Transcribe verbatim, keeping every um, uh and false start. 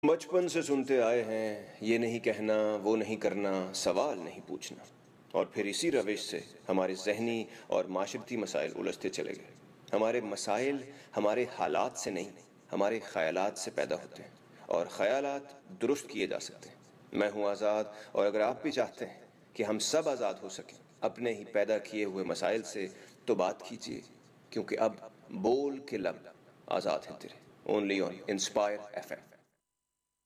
बचपन से सुनते आए हैं, ये नहीं कहना, वो नहीं करना, सवाल नहीं पूछना, और फिर इसी रविश से हमारे ज़हनी और माशरती मसाइल उलझते चले गए। हमारे मसाइल हमारे हालात से नहीं, हमारे ख़यालात से पैदा होते हैं, और ख़यालात दुरुस्त किए जा सकते हैं। मैं हूँ आज़ाद, और अगर आप भी चाहते हैं कि हम सब आज़ाद हो सकें अपने ही पैदा किए हुए मसाइल से, तो बात कीजिए, क्योंकि अब बोल के लब आज़ाद हैं तेरे। Only on inspire F M.